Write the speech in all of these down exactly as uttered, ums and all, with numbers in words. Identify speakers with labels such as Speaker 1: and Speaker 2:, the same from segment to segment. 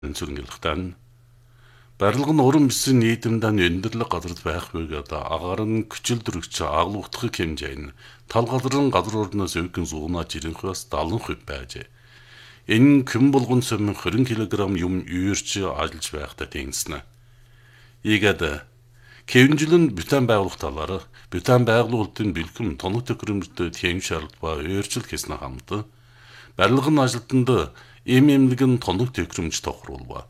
Speaker 1: Сүрэнгэлхтэн барилга нь уран бисэн нийтэмдэн өндөрлөг газарт байх бөгөөд агаар нь күчил дөрөгч аглуулдах хэмжээ нь тал газрын газар орноос өвгөн зуунаа жирэнхээс даалан хувь байжээ. Энэ күн булган сөмөн хорин килограмм юм үйрч ажиллаж байхдаа тэнцэнэ. Ийгээд Кевинжилэн бютан байгуулах талаар бютан байгуулалтын бэлгэм тоног төхөөрөмжтэй хэм шаардва өөрчлөлт хийсэн хамт барилгын ажилтнанд эм эмнэлгэн тоног төхөөрөмж тохируулва.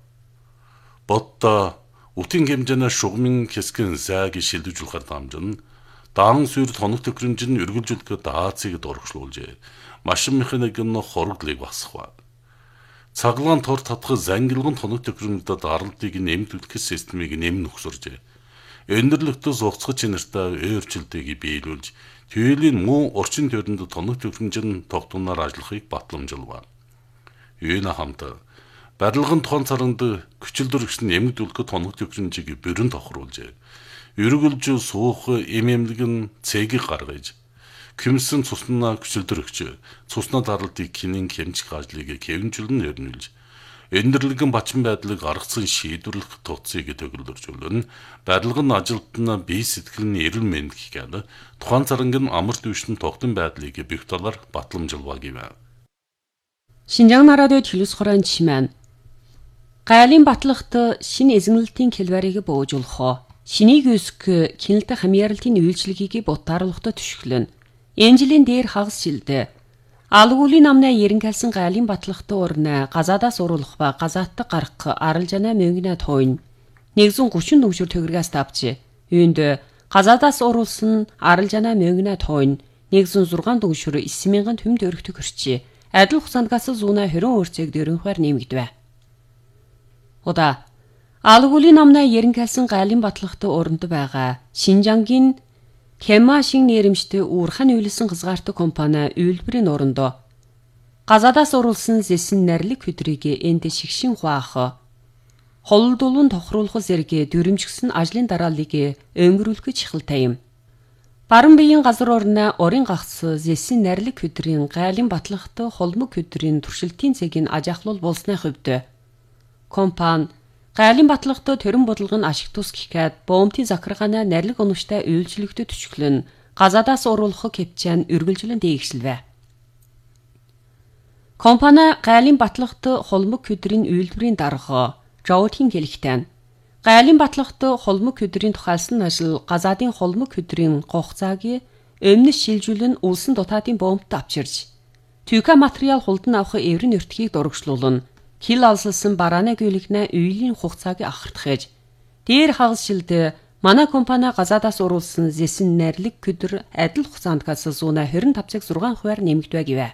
Speaker 1: Бодто утын хэмжээний шугамын хэсгэн зайг шилжүүлэхээр дамжин даан сүр тоног төхөөрөмж нь үргэлжлүүлэхэд Азийг дургшлуулжээ. Машин механик нь хоригдлыг басхва. Цаглаан тор татах зангилгын тоног төхөөрөмжөд аралтыг нэмэгдүүлэх системийг нэмэн өгсөржээ. Өндөрлөгтөөс уцгаж чанартай өөрчлөлтийг биелүүлж, төвлийн муу орчин тойронд тоног төхөөрөмжийн тогтноор ажиллахыг батламжилва. Юуна хамт барилгын тухайн царанд күчил дөрөгч нь нэмэгдүүлэх тоног төхөөрөмжийг бүрэн тохируулжээ. Өргөлж суух эм эмнэлгэн цэгийг гаргаж, Күмсэн цуснаа күчил дөрөгч цуснаа даралтыг кинэн хэмжих ажлыг Кевинжилэн өрнүүлж, өндөрлөгөн бачин байдлыг аргацсан шийдвэрлэх тооцыг төгөлдөржүүлэн барилга нь ажилтнаа бие сэтгэл нь эрүүл мэнд гэхэд тухайн царанг нь амар дэвшин тогтсон байдлыг бүх талаар батламжилва гэв.
Speaker 2: Шинжаан радио төлөс хорон чимэн гайлын батлагт шинэ эзэмнэлтийн хэлбэрийг бууж олох шинийг үсг кинэлтэй хамьяарлтын үйлчлэгийг бутааруулахад төшөглөн энэ жилийн дээр хагас жилдээ Алгуулийн намнаа ерөнхийлсэн гайлын батлагт урна газаадаас уруулах ба газааттай гарах аралжана мөнгөний тойн нэг зуун гучин дүгшүр төгрөгөөс тавьж үүнд газаадаас уруулсан аралжана мөнгөний тойн нэг зуун зургаан дүгшүр эс мянган төм дөрөгтөг хөрчи адил хугацаандгаас зүүнэ хорин өөрцөг дөрөнхөр нэмэгдэв. Удаа Алгуулийн намнаа ерөнхийлсэн гайлын батлагт уранд байгаа Шинжангийн Кема шиг нэрэмжтэй уурхан үйлсэн хязгаартай компани үйлдвэрийн орондоо газаадаас уруулсан зэсэн нарилэг хөдрийг энд шигшин хуаах холдуулан тохируулах зэрэг дөрөмжгсөн ажлын дарааллыг өнгөрүүлэх чухалтай юм. Баран биеийн газар орны орын гагц зэсэн нарилэг хөдрийн гайлын батлагт холмог хөдрийн туршилтын цэгийн ажиахлуул болсны хувьд компани гайлын батлагт төрөн бодлогын ашиг тус гэхэд боомтын захиргааны нарилэг оногчтой үйлчлэгдэд төчглөн газаадаас уруулах кэпчэн үргэлжлэн дээгшилвэ. Компани гайлын батлагт холмог хөдрийн үйлдвэрийн дарга Жоутийн хэлэхдээ гайлын батлагт холмог хөдрийн тухайлсан ажил газаадын холмог хөдрийн гогцааг өмнөс шилжүүлэн улсын дутаадын боомт авчирч түйка материал хулдан авах эврэн өртгийг дурагшлуулна. Хил алсалсан барааны гүйлэгнэ үйлийн хугацааг ахартахэж дээр хагас жилдээ манай компани газаадаас уруулсан зэсэн нарилэг хөдөр адил хугацаандгаас зүүнэ хорин тавцыг зургаан хувиар нэмэгдэв гэв.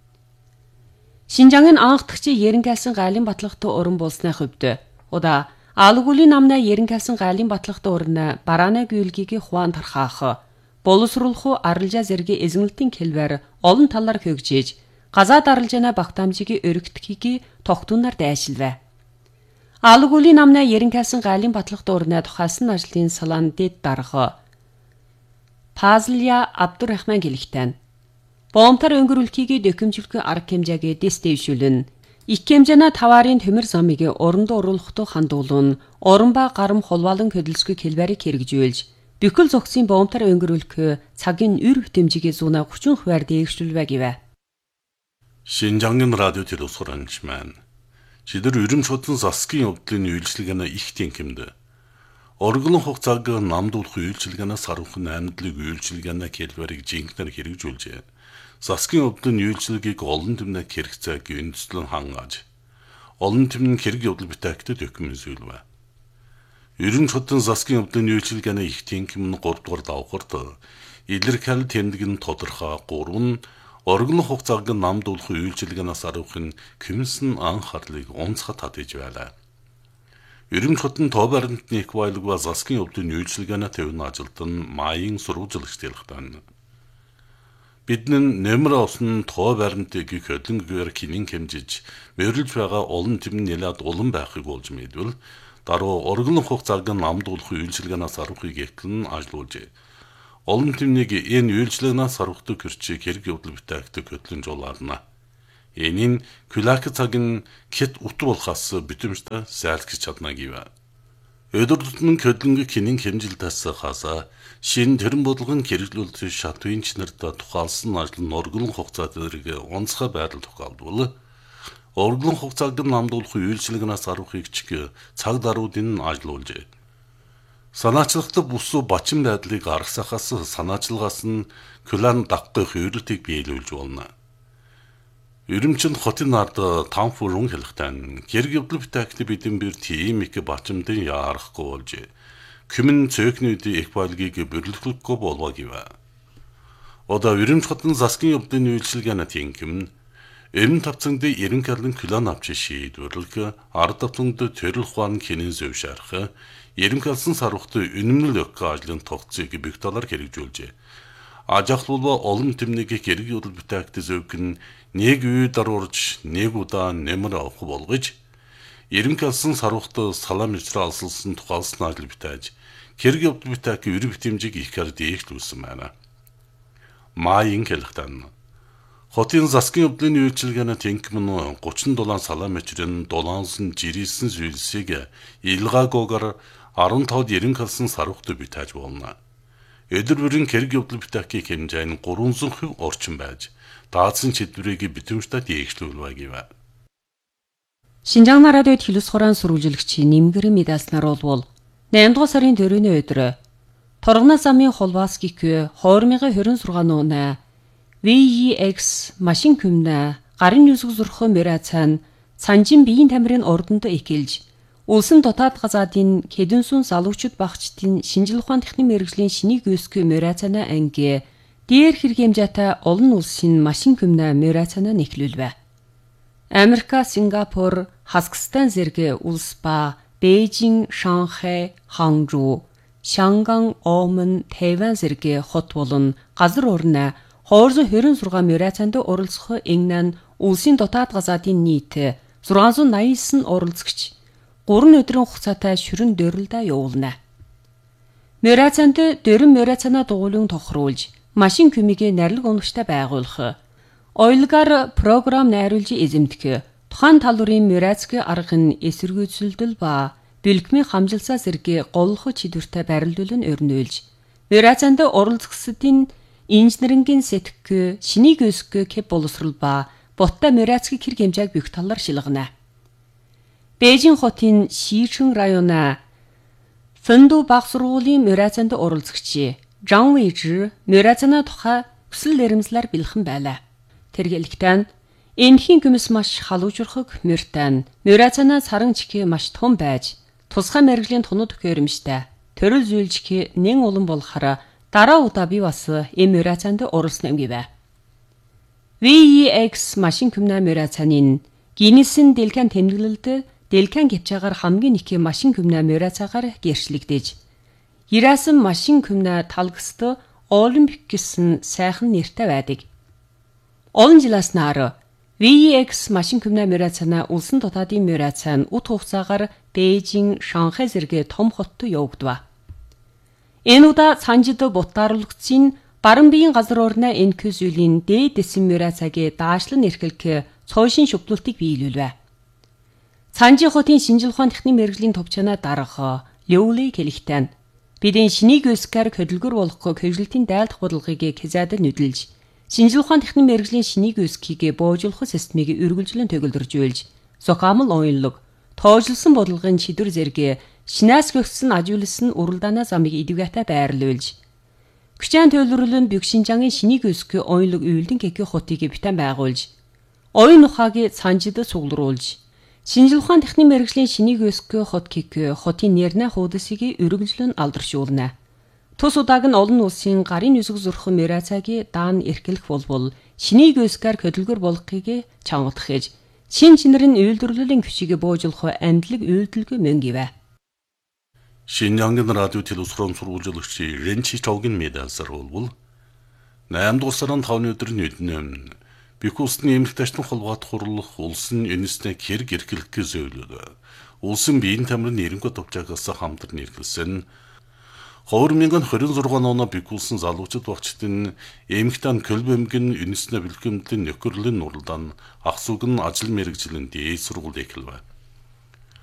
Speaker 2: Шинжаангийн анхдагчи ерөнхийлсэн гайлын батлагт уран болсны хувьд удаа Алгуулийн намнаа ерөнхийлсэн гайлын батлагт урна барааны гүйлгийг хуаан тархаах боловсруулах арилжаа зэрэг эзэмнэлтийн хэлбэр олон талаар хөгжиж газаад аралжаана багтаамжийг өргөтгөхийг тогтунаар дайшилвэ. Алгуулийн намнаа ерөнхийлсэн гайлын батлагт урна тухайлсан ажлын салаан дэд дарга Пазлия Абдурахман гэлэгтэн боомтар өнгөрүүлтгийг дөхөмжлөх арга хэмжээг дэс дэвшүүлэн их хэмжээний таварын төмөр замыг оронд оруулахад хандуулан орон ба гарам холвалан хөдөлсгөх хэлбэрийг хэрэгжүүлж бүхэл зохисын боомтар өнгөрүүлэх цагийн үр хэмжээг зүүнэ хүчин хувиар дээгшүүлвэ гэв.
Speaker 1: Шинжаангийн радио төлөс хуранч маань чидэр өрөм шудан засгийн явдлын үйлчлэгээнэ их тэнхимд орглон хугацааг намдуулах үйлчлэгээнээс харуулхан амьдлыг үйлчлэгээнэ хэлбэрийг жинхэнээр хэрэгжүүлжээ. Засгийн явдлын үйлчлэгийг олон түмнэ хэрэгцээг үндэслэн хангааж олон түмэн хэрэг явдал бүтээгдэд документжүүлвэ. Өрөм шудан засгийн явдлын үйлчлэгээнэ их тэнхим нь гурав дугаар давхарт илэрхийлэл тэмдэг нь тодорхой гурван орглон хугацааг намдуулах үйлчилгээнээс аруулахын Күмсэн анхаарлыг онцгой татж байлаа. Өрөм шудан тоо баримтны их байлг ба засгийн явдлын үйлчилгээнэ тавьны ажилд нь маягийн сурвалжлагч дэлхтэн. Бидний нэмэр авсан тоо баримтыг хөдөлгөөр кинэн хэмжиж мөрөлж байгаа олон түмэн нэлээд улам байхыг болж мэдвэл даруй орглон хугацааг намдуулах үйлчилгээнээс аруулахыг эхлэн ажиллуулжээ. Олон түмнийг энэ үйлчлэгнээс сарвахдаг хэрчийг хэрэг явдал бүтээгдэг хөтлөн жуулаарна. Энэ нь Кулак цагийн ket уту болохоос битэмжтэй зайлсхийж чадна гэв. Өдөр тутмын хөдөлгөөн хинэн хэмжилтээс хасаа шин тэрэн бодлогын хэрэглүүлэлт шат инженерд тухайлсан ажил нь оргилон хугацаа зэрэг онцгой байдал тохиолдвол оргилон хугацааг намдуулах үйлчилгээс арвахыг чиг цаг даруйдын ажиллуулжээ. Санаачлагт бүсүү бачин байдлыг гаргасахаас санаачлагаас нь Кулан дагах хөврөлтийг биелүүлж болно. Өрөмчөнд хотын ард там фурун хэлхтэн гэрэг явдал битэгт бидэн бэр тийм их бачимдын яарахгүй болж күмэн цөөхнүүдийн их байлгийг бүрлэхгүй болвоо гэв. Одоо өрөмч хотын засгийн явдлын үйлчилгээний тэнгим Эм тавцанд эрен калын Кулан авч шийдвэрлэх ард тавцанд төрөл ухаан хинэн зөвшөөрөх эрен калсан сарвахт үнэмнэл ök ажлын тогтцыг бигталаар хэрэгжүүлжээ. Ажахлуулва олон тэмнийг гэрэг явдал битэгт зөвгөн нэг үе даруурж нэг удаа нэмэр авах болгож эрен калсан сарвахт салам ижраа алсалсан тухайлсан ажил битэж гэрэг явдал битэг өр битэмжиг ихэр дээшлүүлсэн байна. Маийн хэлхтэн хотын засгийн явдлын үйлчилгээний тэнгим нь гучин дулаан салам ижрын дулаансан жирийсэн зүйлсийг илгаагүйгээр арван тавд эрен калсан сарвахт битэж болно. Өдөр бүрийн гэрэг явдал битэгхийн хэмжээ нь гурван хувь орчим байж даацсан чиглэлийг битэмжтэй дээшлүүлвэ гэв.
Speaker 2: Шинжаан радио телевиз хураан сурвалжлагчийн Нэмгэрэн медалснаар болвол наймдугаар сарын дөрөвний өдөр Торгона замын холбааскик двадцать двадцать шесть нууна ви и экс машин күмнэ гарын нүсг зурхын мөрацан санжин биеийн тамирын ордонд эхэлж улсын дотоод газаадын хэдэн сүн залуучууд багчдын шинжил ухаан техник мэргэжлийн шинийг өсгөх мөрацана анги дээр хэрэгэмжаатай олон улсын машин күмнэ мөрацана нэхлүүлвэ. Америка, Сингапур, Казахстан зэрэг улс ба Бээжин, Шанхай, Ханчжоу, Шанган, Омон, Тайван зэрэг хот болон газар орны двадцать двадцать шесть мөрацанд оролцох England улсын дотоод газаадын нийт шесть восемь девять оролцогч гурван өдрийн хугацаатай шүрэн дөрлөлдөө явуулна. Мөрацанд дөрөн мөрацанаа дугуйлан тохируулж машин күмийг нарилга унгаштай байгуулах, ойлгаар програм найруулж эзэмдэх, тухайн тал бүрийн мөрацгийн арга нь эсэргүүцэлдэл ба бэлгмийн хамжилсаа зэрэг голлох чидвэртэй барилдуулан өрнөөлж, мөрацанд оролцогчдын инженерингийн сэтгхүү, шинийг өсгөх кэп боловсрол ба боттой мөрацгийн хэрэг хэмжээг бүх талаар шилгэнэ. Бээжин хотын Шишэн районы Фэнду баг сургуулийн мөрацанд оролцогч Жан Вэйжи мөрацаны тухай хүсэл эрмэлзлээр бэлхэн байлаа. Тэргэлэгтэн энэхийн гүмс маш халуужрахыг мөртэн мөрацаны саран чихээ маш том байж тусгай мэргэжлийн тунууд төхөөрөмжтэй төрөл зүйлжих нэн улан болохоор дараа удаа би бас эм мөрацанд оролцсон юм гэвэ. ви и экс машин күмнэ мөрацанын Гиннесийн дэлгэн тэмдэглэлд дэлгэн гипчаагаар хамгийн их машин күмнэ мөрацаагаар гэрчлэгдэж Ирасан машин күмнэ талгасд Олимпик гэсэн сайхан нэртэй байдаг. Олон жилээс нар ви и экс машин күмнэ мөрацана улсын дотоодын мөрацан ут хугацаагаар Бээжин, Шанхай зэрэг том хотод явагдав. Энэ удаа санжид бутааруулагдсан баран биеийн газар орны энэхүү зүйлийн дээд дэсэн мөрацагийн даашлан эрхлэх цоошин шүглүүлтийг биелүүлвэ. Санжи хотын шинжил ухаан техник мэргэжлийн товчоноо дарах Лёули хэлэхтэн бидний шинийг өсгөхөөр хөдөлгөр болохгүй хэвлэлтийн дайлдах бодлогыг хязаад нүдэлж шинжил ухаан техник мэргэжлийн шинийг өсгөхийг боожуулах системийг үргэлжлэн төгөлдржүүлж зохиомл оюунлаг тоожлсон бодлогын шийдвэр зэрэг шинээс гөгцсөн ажиулсан уралдаанаа замыг идэвхтэй байрлуулж Күчэн төлөвлөрөл нь Бюкшинжангийн шинийг өсгөх оюунлаг үйлдэн гэхий хотыг битэн байгуулж оюун ухааг санжид суглуулж шинжил ухаан техник мэргэжлийн шинийг өсгөх хот кик хотын нэрнэ хуудасыг өргөжлөн алдаршуулна. Тус удааг нь олон улсын гарын нүсэг зурх мөрацаагийн даан эрхлэх болбол шинийг өсгөхөөр хөдөлгөр болохыг чангадах гэж шин чинэр нь үйлдвэрлэлийн хүчийг боожуулах амдлаг үйлдэлгүй мөн гэвэ.
Speaker 1: Шинжаангийн радио телевизрон сурвалжлагч Ренчи Чоугийн медалсаар болвол наймд улсарын тавны өдрийн үднэм Бих улсны эмэгтэйчдын холбоот хурлах улсын энэснэг хэрэг эрхлэх зөвлөд. Улсын биеийн тамирын нэрнгүй товчаагаас хамтран эрхэлсэн хоёр мянган хорин зургаан оноо бигүүлсэн залуучууд багчдын эмэгтэн Көлбөмгөн Үнэснэ бэлгэмдлийн нөхөрлөлийн нуралдан ах сүг нь ажил мэргэжилэн дээд сургууль эхэлв.